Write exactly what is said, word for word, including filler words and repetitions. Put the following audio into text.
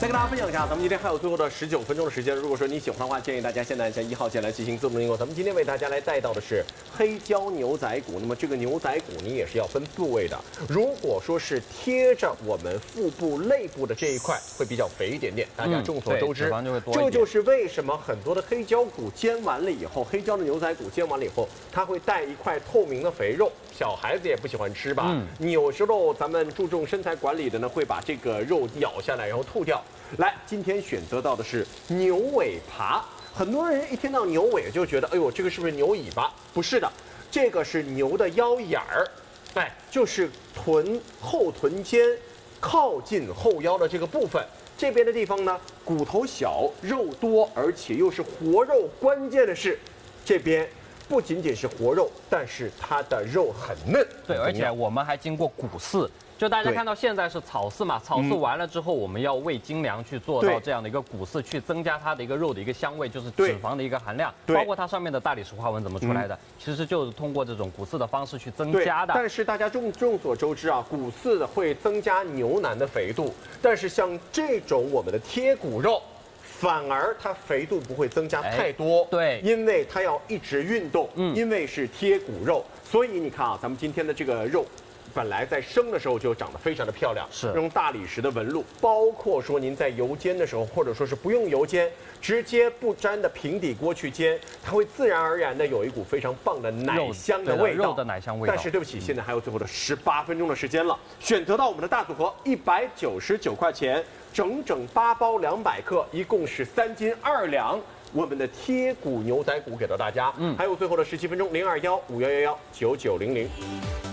再跟大家分享一下，咱们今天还有最后的十九分钟的时间。如果说你喜欢的话，建议大家现在按下一号键来进行自动订购。咱们今天为大家来带到的是黑椒牛仔骨。那么这个牛仔骨你也是要分部位的。如果说是贴着我们腹部肋部的这一块，会比较肥一点点。大家众所周知， 嗯、就这就是为什么很多的黑椒骨煎完了以后，黑椒的牛仔骨煎完了以后，它会带一块透明的肥肉。小孩子也不喜欢吃吧？嗯，你有时候咱们注重身材管理的呢，会把这个肉咬下来，然后吐掉。来，今天选择到的是牛尾爬。很多人一听到牛尾就觉得，哎呦，这个是不是牛尾巴？不是的，这个是牛的腰眼儿，哎，就是臀后臀尖靠近后腰的这个部分。这边的地方呢，骨头小，肉多，而且又是活肉。关键的是，这边不仅仅是活肉，但是它的肉很嫩。 对，而且我们还经过骨饲。就大家看到现在是草饲嘛，草饲完了之后，我们要喂精粮去做到这样的一个骨饲，去增加它的一个肉的一个香味，就是脂肪的一个含量，包括它上面的大理石花纹怎么出来的，其实就是通过这种骨饲的方式去增加的。 但是大家众众所周知啊，骨饲会增加牛腩的肥度，但是像这种我们的贴骨肉，反而它肥度不会增加太多， 对， 因为它要一直运动，嗯，因为是贴骨肉，所以你看啊，咱们今天的这个肉。本来在生的时候就长得非常的漂亮，是用大理石的纹路，包括说您在油煎的时候，或者说是不用油煎，直接不粘的平底锅去煎，它会自然而然的有一股非常棒的奶香的味道， 肉的奶香味道。 但是对不起，现在还有最后的十八分钟的时间了，选择到我们的大组合一百九十九块钱，整整八包两百克，一共是三斤二两。我们的贴骨牛仔骨给到大家，嗯，还有最后的十七分钟，零二幺五幺幺幺九九零零。